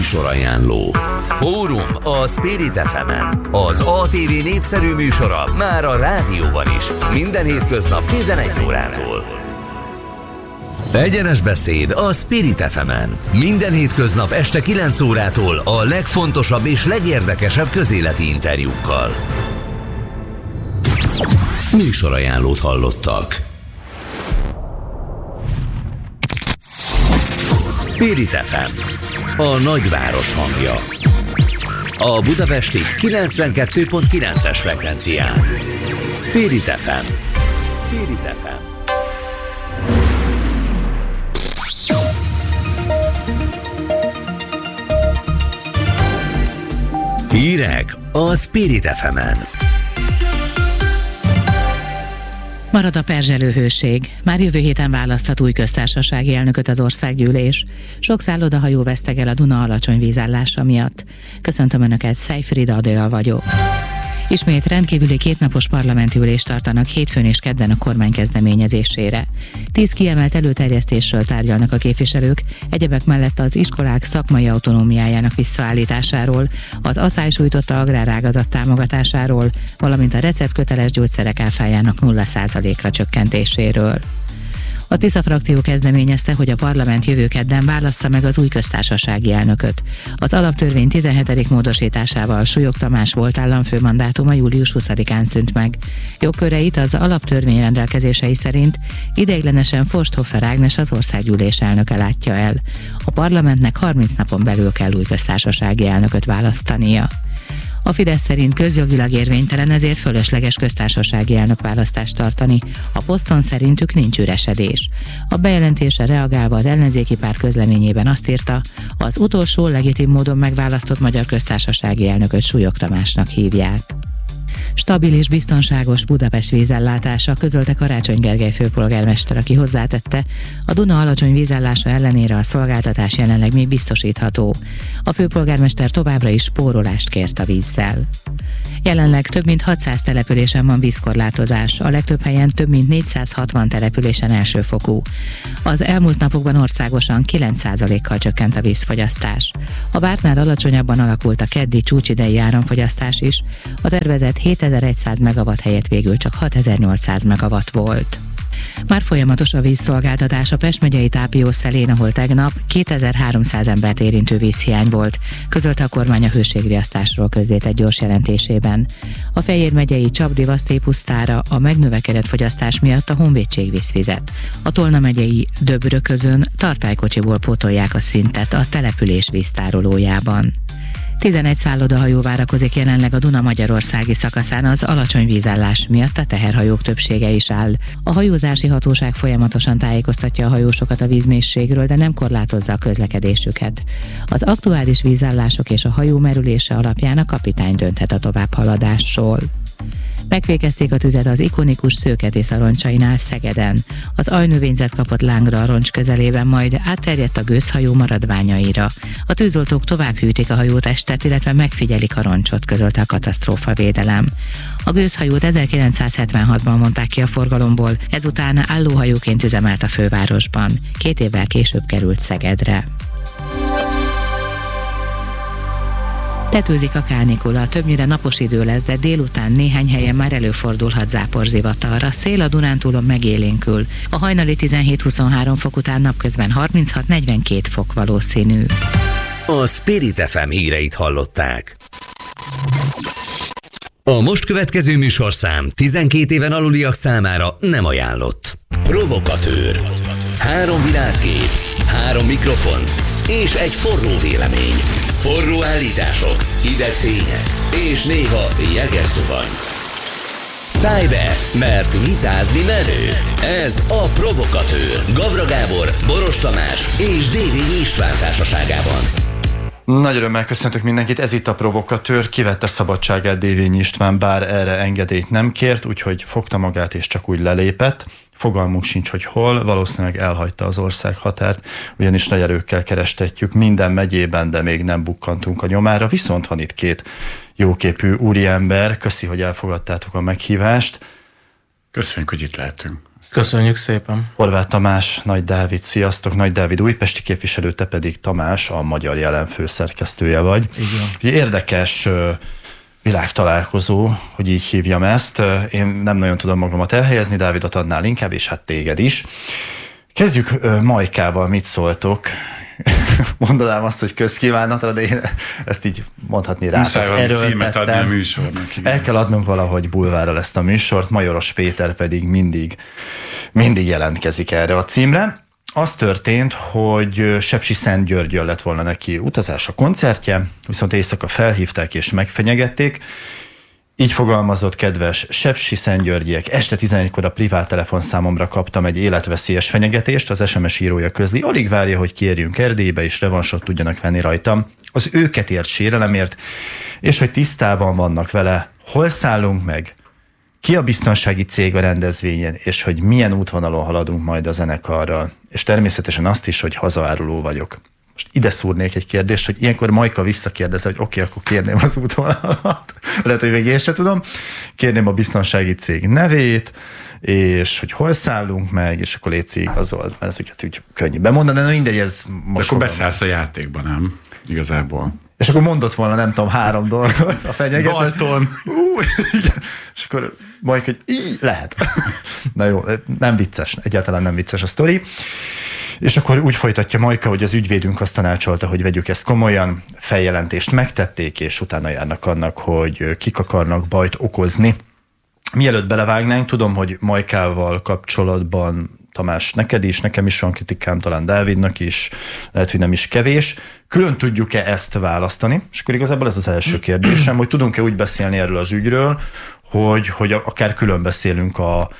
Műsorajánló. Fórum a Spirit FM-en. Az ATV népszerű műsora már a rádióban is. Minden hétköznap 11 órától. Egyenes beszéd a Spirit FM-en. Minden hétköznap este 9 órától a legfontosabb és legérdekesebb közéleti interjúkkal. Műsorajánlót hallottak. Spirit FM, a nagyváros hangja. A budapesti 92.9-es frekvencián. Spirit FM. Spirit FM. Hírek a Spirit FM-en. Marad a perzselő hőség. Már jövő héten választhat új köztársasági elnököt az országgyűlés. Sok szállodahajó vesztegel a Duna alacsony vízállása miatt. Köszöntöm Önöket, Szejfrida Adél vagyok. Ismét rendkívüli kétnapos parlamenti ülést tartanak hétfőn és kedden a kormány kezdeményezésére. 10 kiemelt előterjesztésről tárgyalnak a képviselők, egyebek mellett az iskolák szakmai autonómiájának visszaállításáról, az aszály sújtotta agrárágazat támogatásáról, valamint a receptköteles gyógyszerek áfájának 0%-ra csökkentéséről. A Tisza frakció kezdeményezte, hogy a parlament jövő kedden válassza meg az új köztársasági elnököt. Az alaptörvény 17. módosításával Súlyog Tamás volt államfő mandátuma július 20-án szűnt meg. Jogköreit az alaptörvény rendelkezései szerint ideiglenesen Forsthoffer Ágnes az országgyűlés elnöke látja el. A parlamentnek 30 napon belül kell új köztársasági elnököt választania. A Fidesz szerint közjogilag érvénytelen, ezért fölösleges köztársasági elnökválasztást tartani. A poszton szerintük nincs üresedés. A bejelentésre reagálva az ellenzéki párt közleményében azt írta, az utolsó legitim módon megválasztott magyar köztársasági elnököt Súlyog Tamásnak hívják. Stabil és biztonságos Budapest vízellátása, közölte Karácsony Gergely főpolgármester, aki hozzátette, a Duna alacsony vízállása ellenére a szolgáltatás jelenleg még biztosítható. A főpolgármester továbbra is spórolást kért a vízzel. Jelenleg több mint 600 településen van vízkorlátozás, a legtöbb helyen több mint 460 településen elsőfokú. Az elmúlt napokban országosan 9%-kal csökkent a vízfogyasztás. A vártnál alacsonyabban alakult a keddi csúcsidei áramfogyasztás is, a tervezett 7100 megawatt helyett végül csak 6800 megawatt volt. Már folyamatos a vízszolgáltatás a Pest megyei Tápiószelén, ahol tegnap 2300 embert érintő vízhiány volt, közölte a kormány a hőségriasztásról közzétett gyors jelentésében. A Fejér megyei Csapdi-Vasztépusztára a megnövekedett fogyasztás miatt a Honvédség víz fizet. A Tolna megyei Döbröközön tartálykocsiból pótolják a szintet a település víztárolójában. 11 szállodahajó várakozik jelenleg a Duna magyarországi szakaszán, az alacsony vízállás miatt a teherhajók többsége is áll. A hajózási hatóság folyamatosan tájékoztatja a hajósokat a vízmélységről, de nem korlátozza a közlekedésüket. Az aktuális vízállások és a hajó merülése alapján a kapitány dönthet a továbbhaladásról. Megfékezték a tüzet az ikonikus Szőketész Aroncsainál Szegeden. Az ajnövényzet kapott lángra a roncs közelében, majd átterjedt a gőzhajó maradványaira. A tűzoltók tovább hűtik a hajótestet, illetve megfigyelik a roncsot, közölte a katasztrófavédelem. A gőzhajót 1976-ban vonták ki a forgalomból, ezután állóhajóként üzemelt a fővárosban. 2 évvel később került Szegedre. Tetőzik a kánikula, többnyire napos idő lesz, de délután néhány helyen már előfordulhat záporzivatar. A szél a Dunántúlon megélénkül. A hajnali 17-23 fok után napközben 36-42 fok valószínű. A Spirit FM híreit hallották. A most következő műsorszám 12 éven aluliak számára nem ajánlott. Provokatőr. 3 világkép, 3 mikrofon és egy forró vélemény. Forró állítások, hideg tények és néha jeges zuhany. Szállj be, mert vitázni menő. Ez a Provokatőr. Gavra Gábor, Boros Tamás és Dévényi István társaságában. Nagy örömmel köszöntök mindenkit, ez itt a Provokatőr. Kivette szabadságát Dévényi István, bár erre engedélyt nem kért, úgyhogy fogta magát és csak úgy lelépett. Fogalmunk sincs, hogy hol, valószínűleg elhagyta az ország határt, ugyanis nagy erőkkel kerestetjük minden megyében, de még nem bukkantunk a nyomára. Viszont van itt 2 jóképű úriember, köszi, hogy elfogadtátok a meghívást. Köszönjük, hogy itt lehetünk. Köszönjük szépen. Horváth Tamás, Nagy Dávid, sziasztok. Nagy Dávid újpesti képviselő, te pedig Tamás, a Magyar Jelen főszerkesztője vagy. Igen. Érdekes világtalálkozó, hogy így hívjam ezt. Én nem nagyon tudom magamat elhelyezni, Dávidot annál inkább, és hát téged is. Kezdjük Majkával, mit szóltok? Mondanám azt, hogy közkívánatra, de én ezt így mondhatni rá. Címet adni a műsornak. Igen. El kell adnunk valahogy bulvárral ezt a műsort, Majoros Péter pedig mindig jelentkezik erre a címre. Az történt, hogy Sepsiszentgyörgyön lett volna neki utazás a koncertje, viszont éjszaka felhívták és megfenyegették. Így fogalmazott kedves sepsiszentgyörgyiek: este 11-kor a privát telefonszámomra kaptam egy életveszélyes fenyegetést, az SMS írója közli, alig várja, hogy kiérjünk Erdélybe és revansot tudjanak venni rajtam az őket ért sérelemért, és hogy tisztában vannak vele, hol szállunk meg, ki a biztonsági cég a rendezvényen, és hogy milyen útvonalon haladunk majd a zenekarral. És természetesen azt is, hogy hazaáruló vagyok. Most ide szúrnék egy kérdést, hogy ilyenkor Majka visszakérdez, hogy oké, akkor kérném az útvonalat. Lehet, hogy még én sem tudom. Kérném a biztonsági cég nevét, és hogy hol szállunk meg, és akkor létszik igazolt, mert ezeket úgy könnyű bemondani, de mindegy, ez most... De akkor beszállsz a játékban, nem? Igazából. És akkor mondott volna, nem tudom, 3 dolgot a fenyegető. Dalton. És akkor Majka, hogy így lehet. Na jó, nem vicces, egyáltalán nem vicces a sztori. És akkor úgy folytatja Majka, hogy az ügyvédünk azt tanácsolta, hogy vegyük ezt komolyan, feljelentést megtették, és utána járnak annak, hogy kik akarnak bajt okozni. Mielőtt belevágnánk, tudom, hogy Majkával kapcsolatban, Tamás, neked is, nekem is van kritikám, talán Dávidnak is, lehet, hogy nem is kevés. Külön tudjuk-e ezt választani? És akkor igazából ez az első kérdésem, hogy tudunk-e úgy beszélni erről az ügyről, hogy akár külön beszélünk a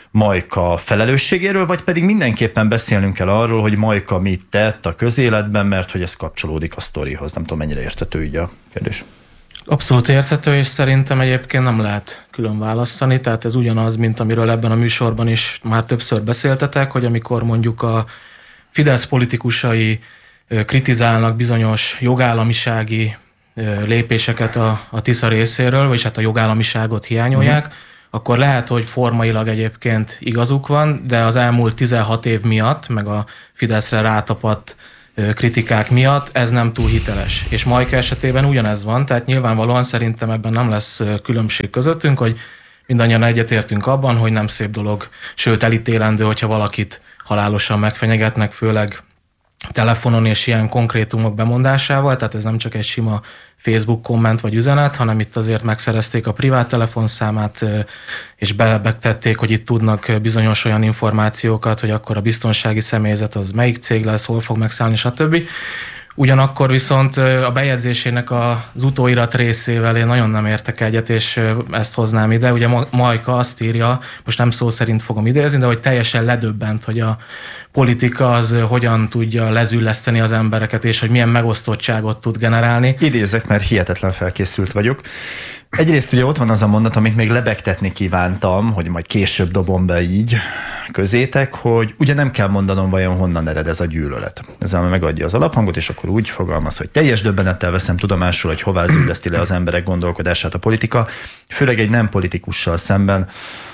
Majka felelősségéről, vagy pedig mindenképpen beszélnünk kell arról, hogy Majka mit tett a közéletben, mert hogy ez kapcsolódik a sztorihoz. Nem tudom, mennyire érthető így a kérdés. Abszolút érthető, és szerintem egyébként nem lehet külön választani, tehát ez ugyanaz, mint amiről ebben a műsorban is már többször beszéltetek, hogy amikor mondjuk a Fidesz politikusai kritizálnak bizonyos jogállamisági lépéseket a Tisza részéről, vagyis hát a jogállamiságot hiányolják, akkor lehet, hogy formailag egyébként igazuk van, de az elmúlt 16 év miatt, meg a Fideszre rátapadt kritikák miatt ez nem túl hiteles. És Majka esetében ugyanez van, tehát nyilvánvalóan szerintem ebben nem lesz különbség közöttünk, hogy mindannyian egyetértünk abban, hogy nem szép dolog, sőt elítélendő, hogyha valakit halálosan megfenyegetnek, főleg telefonon és ilyen konkrétumok bemondásával, tehát ez nem csak egy sima Facebook komment vagy üzenet, hanem itt azért megszerezték a privát telefonszámát, és betették, hogy itt tudnak bizonyos olyan információkat, hogy akkor a biztonsági személyzet az melyik cég lesz, hol fog megszállni, stb. Ugyanakkor viszont a bejegyzésének az utóirat részével én nagyon nem értek egyet, és ezt hoznám ide. Ugye Majka azt írja, most nem szó szerint fogom idézni, de hogy teljesen ledöbbent, hogy a politika az hogyan tudja lezülleszteni az embereket, és hogy milyen megosztottságot tud generálni. Idézek, mert hihetetlen felkészült vagyok. Egyrészt ugye ott van az a mondat, amit még lebegtetni kívántam, hogy majd később dobom be így közétek, hogy ugye nem kell mondanom, vajon honnan ered ez a gyűlölet. Ezzel megadja az alaphangot, és akkor úgy fogalmaz, hogy teljes döbbenettel veszem tudomásul, hogy hová zülleszti le az emberek gondolkodását a politika, főleg egy nem politikussal szemben.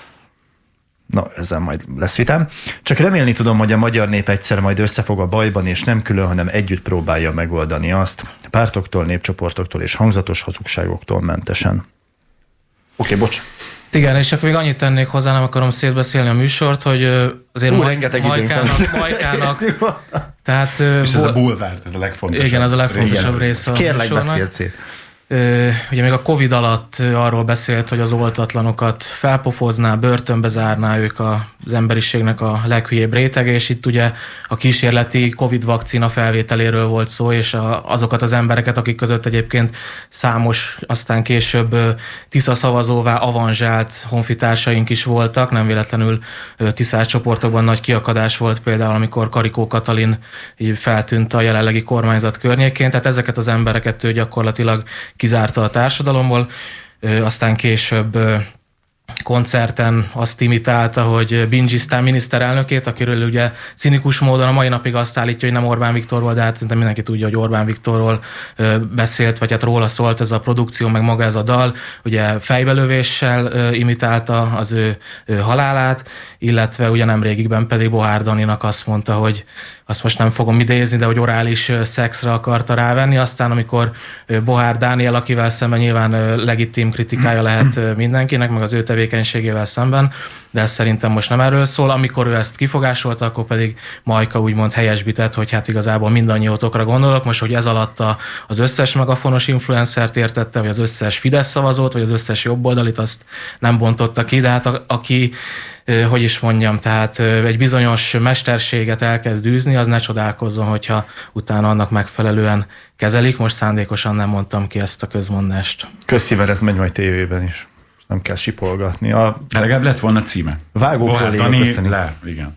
Na, ezzel majd lesz vitám. Csak remélni tudom, hogy a magyar nép egyszer majd összefog a bajban, és nem külön, hanem együtt próbálja megoldani azt, pártoktól, népcsoportoktól és hangzatos hazugságoktól mentesen. Oké, bocs. Igen, és csak még annyit tennék hozzá, nem akarom szétbeszélni a műsort, hogy azért Majkának tehát, és ez a bulvár, ez a legfontosabb. Igen, ez a legfontosabb része. Kérlek, beszéld szét. Ugye még a Covid alatt arról beszélt, hogy az oltatlanokat felpofozná, börtönbe zárná, ők az emberiségnek a leghülyébb rétege, és itt ugye a kísérleti Covid vakcina felvételéről volt szó, és azokat az embereket, akik között egyébként számos, aztán később Tisza szavazóvá avanzsált honfitársaink is voltak, nem véletlenül tiszás csoportokban nagy kiakadás volt például, amikor Karikó Katalin feltűnt a jelenlegi kormányzat környékén, tehát ezeket az embereket ő gyakorlatilag kizárta a társadalomból, aztán később koncerten azt imitálta, hogy Bingisztán miniszterelnökét, akiről ugye cinikus módon a mai napig azt állítja, hogy nem Orbán Viktorról, de hát szerintem mindenki tudja, hogy Orbán Viktorról beszélt, vagy hát róla szólt ez a produkció, meg maga ez a dal. Ugye fejbelövéssel imitálta az ő halálát, illetve ugye nemrégikben pedig Bohár Daninak azt mondta, hogy azt most nem fogom idézni, de hogy orális szexre akarta rávenni. Aztán, amikor Bohár Dániel, akivel szemben nyilván legitim kritikája lehet mindenkinek, meg az ő tevékenységével szemben, de ez szerintem most nem erről szól. Amikor ő ezt kifogásolta, akkor pedig Majka úgymond helyesbített, hogy hát igazából mindannyiótokra gondolok. Most, hogy ez alatt az összes megafonos influencert értette, vagy az összes Fidesz szavazót, vagy az összes jobboldalit, azt nem bontotta ki, de hát aki hogy is mondjam, tehát egy bizonyos mesterséget elkezd űzni, az ne csodálkozzon, hogyha utána annak megfelelően kezelik. Most szándékosan nem mondtam ki ezt a közmondást. Köszi, mert ez megy majd tévében is. Nem kell sipolgatni. De legalább lett volna címe. Vágó kolléga, köszönjük. Igen.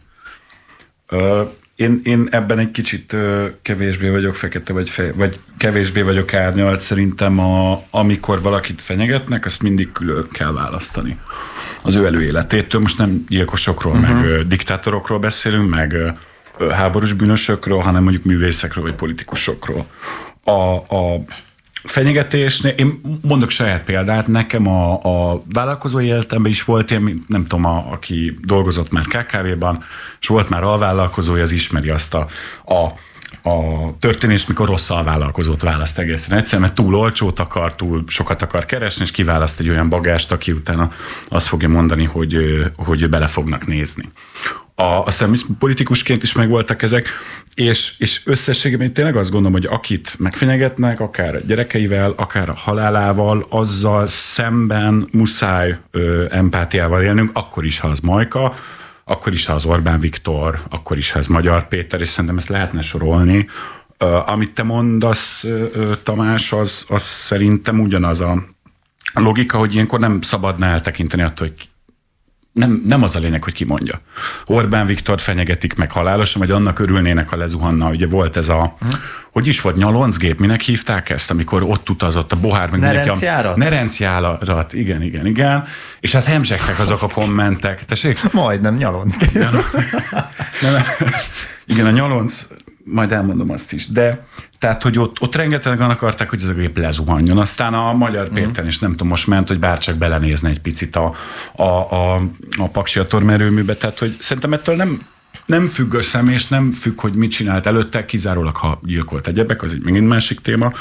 Én ebben egy kicsit kevésbé vagyok fekete, vagy kevésbé vagyok árnyalt. Szerintem amikor valakit fenyegetnek, azt mindig külön kell választani az ő előéletétől. Most nem gyilkosokról, meg diktátorokról beszélünk, meg háborús bűnösökről, hanem mondjuk művészekről, vagy politikusokról. A fenyegetés, én mondok saját példát, nekem a vállalkozói életemben is volt ilyen, nem tudom, aki dolgozott már KKV-ban, és volt már alvállalkozója, az ismeri azt a történést, mikor rossz alvállalkozót választ egészen egyszerűen, mert túl olcsót akar, túl sokat akar keresni, és kiválaszt egy olyan bagást, aki utána azt fogja mondani, hogy bele fognak nézni. Aztán politikusként is megvoltak ezek, és összességében én tényleg azt gondolom, hogy akit megfenyegetnek, akár a gyerekeivel, akár a halálával, azzal szemben muszáj empátiával élnünk, akkor is, ha az Majka, akkor is, ha az Orbán Viktor, akkor is, ha az Magyar Péter, és szerintem ezt lehetne sorolni. Amit te mondasz, Tamás, az szerintem ugyanaz a logika, hogy ilyenkor nem szabadna eltekinteni attól, hogy nem az a lényeg, hogy ki mondja. Orbán Viktort fenyegetik meg halálosan, vagy annak örülnének, ha lezuhanna. Ugye volt ez hogy is volt, nyaloncgép, minek hívták ezt, amikor ott utazott a Bohár, meg Nerenciárat? Nerenciárat, igen. És hát hemzsegtek azok a kommentek. Tessék? Majdnem nyaloncgép. Igen, a nyalonc, majd elmondom azt is, de tehát, hogy ott rengetegen akarták, hogy ez a gép lezuhanjon. Aztán a Magyar Péter is, nem tudom, most ment, hogy bárcsak belenézne egy picit a Paksi atomerőműbe. Tehát, hogy szerintem ettől nem függ össze, és nem függ, hogy mit csinált előtte, kizárólag, ha gyilkolt egyebek, az egy megint másik téma.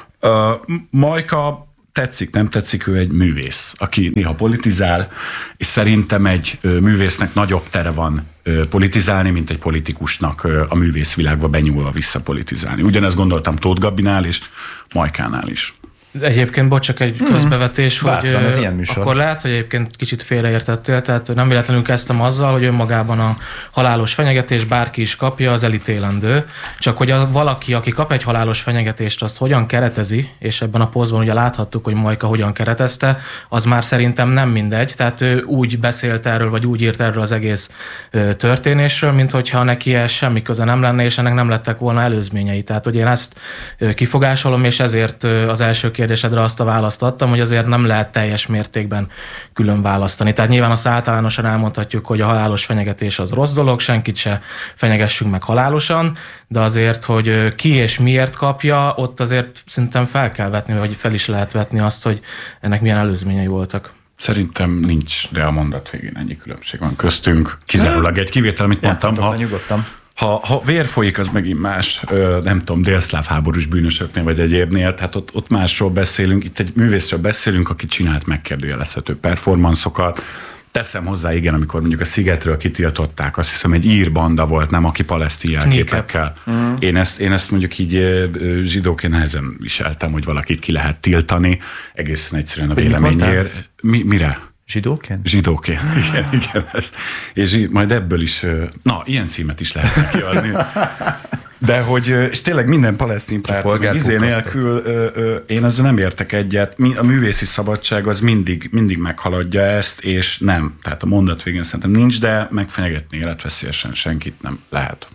Majka tetszik, nem tetszik, ő egy művész, aki néha politizál, és szerintem egy művésznek nagyobb tere van politizálni, mint egy politikusnak a művészvilágba benyúlva visszapolitizálni. Ugyanezt gondoltam Tóth Gabinál és Majkánál is. Egyébként, csak egy közbevetés, bátran, hogy akkor lehet, hogy egyébként kicsit félreértettél, tehát nem véletlenül kezdtem azzal, hogy önmagában a halálos fenyegetés bárki is kapja, az elítélendő. Csak hogy valaki, aki kap egy halálos fenyegetést, azt hogyan keretezi, és ebben a posztban ugye láthattuk, hogy Majka hogyan keretezte, az már szerintem nem mindegy. Tehát ő úgy beszélt erről, vagy úgy írt erről az egész történésről, mint hogyha neki ez semmi köze nem lenne, és ennek nem lettek volna előzményei. Tehát, hogy én ezt kifogásolom, és ezért az első kérdésedre azt a választ adtam, hogy azért nem lehet teljes mértékben külön választani. Tehát nyilván azt általánosan elmondhatjuk, hogy a halálos fenyegetés az rossz dolog, senkit se fenyegessünk meg halálosan, de azért, hogy ki és miért kapja, ott azért szerintem fel kell vetni, vagy fel is lehet vetni azt, hogy ennek milyen előzményei voltak. Szerintem nincs, de a mondat végén ennyi különbség van köztünk. Kizárólag egy kivétel, amit mondtam, ha vér folyik, az megint más, nem tudom, délszláv háborús bűnösöknél vagy egyébnél, tehát ott másról beszélünk, itt egy művészről beszélünk, aki csinált megkérdőjelezhető performanszokat. Teszem hozzá, igen, amikor mondjuk a Szigetről kitiltották, azt hiszem egy ír banda volt, nem, aki palesztin jelképekkel. Én ezt mondjuk így zsidóként nehezen viseltem, hogy valakit ki lehet tiltani, egészen egyszerűen a véleményért. Mire? Zsidóként? Zsidóként, igen, ezt. És majd ebből is, ilyen címet is lehetne kiadni. De hogy, és tényleg minden palesztin párt, izé nélkül, én ezzel nem értek egyet. A művészi szabadság az mindig meghaladja ezt, és nem. Tehát a mondat végén szerintem nincs, de megfenyegetni életveszélyesen senkit nem lehet.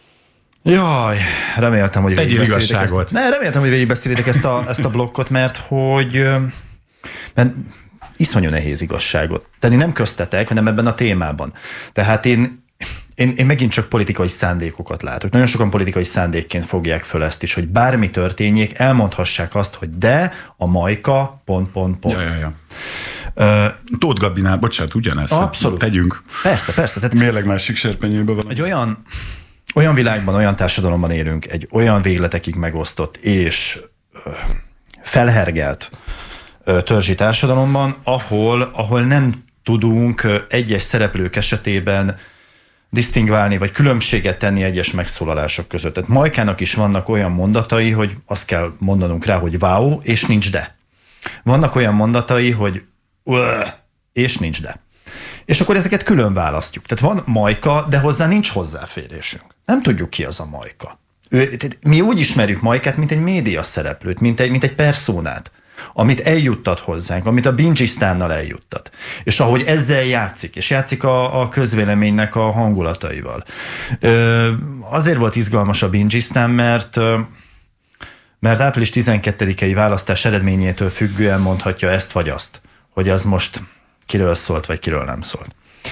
Jaj, reméltem, hogy végigbeszélitek ezt a blokkot, mert iszonyú nehéz igazságot tenni, nem köztetek, hanem ebben a témában. Tehát én megint csak politikai szándékokat látok. Nagyon sokan politikai szándékként fogják föl ezt is, hogy bármi történjék, elmondhassák azt, hogy de a Majka ... Ja. Tóth Gabinál, bocsánat, ugyanezt. Abszolút. Tegyünk. Persze. Tehát mérleg másik serpenyőben van. Egy olyan világban, olyan társadalomban élünk, egy olyan végletekig megosztott és felhergelt törzsi társadalomban, ahol nem tudunk egyes szereplők esetében disztingválni, vagy különbséget tenni egyes megszólalások között. Tehát Majkának is vannak olyan mondatai, hogy azt kell mondanunk rá, hogy wow, és nincs de. Vannak olyan mondatai, hogy és nincs de. És akkor ezeket külön választjuk. Tehát van Majka, de hozzá nincs hozzáférésünk. Nem tudjuk, ki az a Majka. Mi úgy ismerjük Majkát, mint egy média szereplőt, mint egy perszónát, amit eljuttat hozzánk, amit a Bingisztánnal eljuttat. És ahogy ezzel játszik, és játszik a közvéleménynek a hangulataival. Azért volt izgalmas a Bingisztán, mert április 12-i választás eredményétől függően mondhatja ezt vagy azt, hogy az most kiről szólt, vagy kiről nem szólt.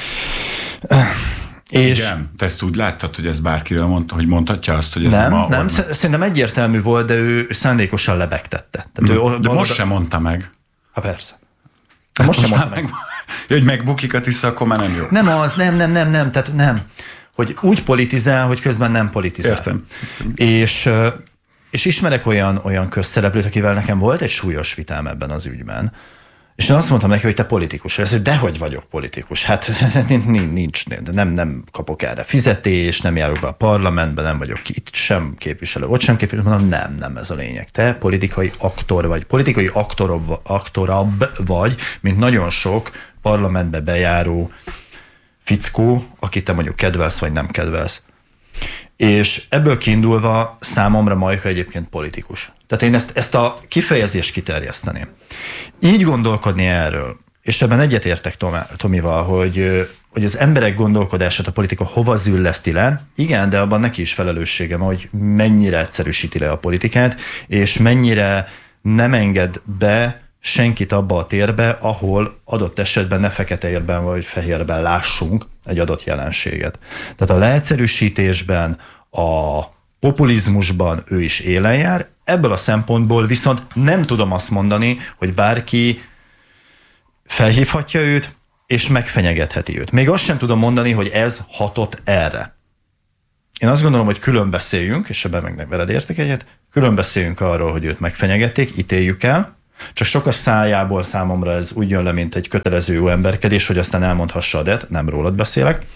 És igen, te ezt úgy láttad, hogy ez bárkiről mondta, hogy mondhatja azt, hogy ez nem, szerintem egyértelmű volt, de ő szándékosan lebegtette. Tehát de most sem mondta meg. Ha persze. Most sem mondta meg. Hogy megbukik a Tisza, akkor már nem jó. Nem, tehát nem. Hogy úgy politizál, hogy közben nem politizál. Értem. És ismerek olyan közszereplőt, akivel nekem volt egy súlyos vitám ebben az ügyben. És én azt mondtam neki, hogy te politikus. Ezt, hogy dehogy vagyok politikus. Hát nincs, nem kapok erre fizetést, nem járok be a parlamentbe, nem vagyok itt sem képviselő, ott sem képviselő. Mondom, nem ez a lényeg. Te politikai aktor vagy, politikai aktorabb vagy, mint nagyon sok parlamentbe bejáró fickó, akit te mondjuk kedvelsz, vagy nem kedvelsz. És ebből kiindulva számomra Majka egyébként politikus. Tehát én ezt a kifejezést kiterjeszteném. Így gondolkodni erről, és ebben egyetértek Tomival, hogy az emberek gondolkodását a politika hova zülleszti le, igen, de abban neki is felelősségem, hogy mennyire egyszerűsíti le a politikát, és mennyire nem enged be senkit abba a térbe, ahol adott esetben ne feketérben vagy fehérben lássunk egy adott jelenséget. Tehát a leegyszerűsítésben, a populizmusban ő is élen jár, ebből a szempontból viszont nem tudom azt mondani, hogy bárki felhívhatja őt, és megfenyegetheti őt. Még azt sem tudom mondani, hogy ez hatott erre. Én azt gondolom, hogy külön beszéljünk, és ebben meg veled értek egyet, külön beszéljünk arról, hogy őt megfenyegették, ítéljük el, csak sok a szájából számomra ez úgy jön le, mint egy kötelező jó emberkedés, hogy aztán elmondhassa a det, nem rólad beszélek.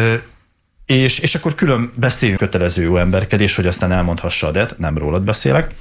És akkor külön beszéljünk kötelező jó emberkedés, hogy aztán elmondhassa a det, nem rólad beszélek.